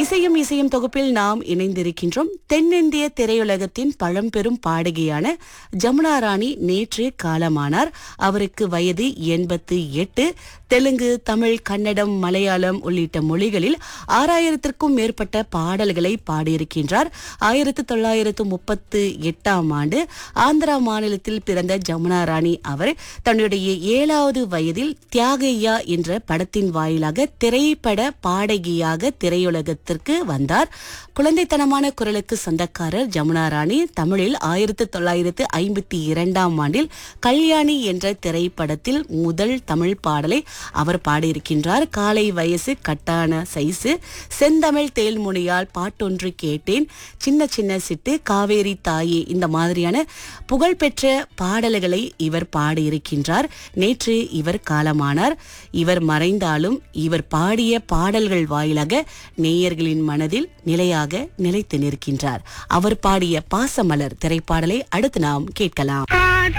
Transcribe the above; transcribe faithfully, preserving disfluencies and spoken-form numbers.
இசையும் இசையும் தொகுப்பில் நாம் இணைந்திருக்கின்றோம். தென்னிந்திய திரையுலகத்தின் பழம்பெரும் பாடகியான ஜமுனா ராணி நேற்று காலமானார். அவருக்கு வயது எண்பத்து எட்டு. தெலுங்கு, தமிழ், கன்னடம், மலையாளம் உள்ளிட்ட மொழிகளில் ஆறாயிரத்திற்கும் மேற்பட்ட பாடல்களை பாடியிருக்கின்றார். ஆயிரத்து தொள்ளாயிரத்து முப்பத்து எட்டாம் ஆண்டு ஆந்திரா மாநிலத்தில் பிறந்த ஜமுனா ராணி அவர் தன்னுடைய ஏழாவது வயதில் தியாகையா என்ற படத்தின் வாயிலாக திரைப்பட பாடகியாக திரையுலகத்திற்கு வந்தார். குழந்தைத்தனமான குரலுக்கு சொந்தக்காரர் ஜமுனா ராணி. தமிழில் ஆயிரத்து தொள்ளாயிரத்து ஐம்பத்தி இரண்டாம் ஆண்டில் கல்யாணி என்ற திரைப்படத்தில் முதல் தமிழ் பாடலை அவர் பாடியிருக்கின்றார். காலை வயசு, கட்டான சைசு, செந்தமிழ் தேல்முனையால் பாட்டொன்று கேட்டேன், சின்ன சின்ன சிட்டு, காவேரி தாயே, இந்த மாதிரியான புகழ்பெற்ற பாடல்களை இவர் பாடியிருக்கின்றார். நேற்று இவர் காலமானார். இவர் மறைந்தாலும் இவர் பாடிய பாடல்கள் வாயிலாக நேயர்களின் மனதில் நிலையாக நிலைத்து நிற்கின்றார். அவர் பாடிய பாசமலர் திரைப்பாடலை அடுத்து நாம் கேட்கலாம்.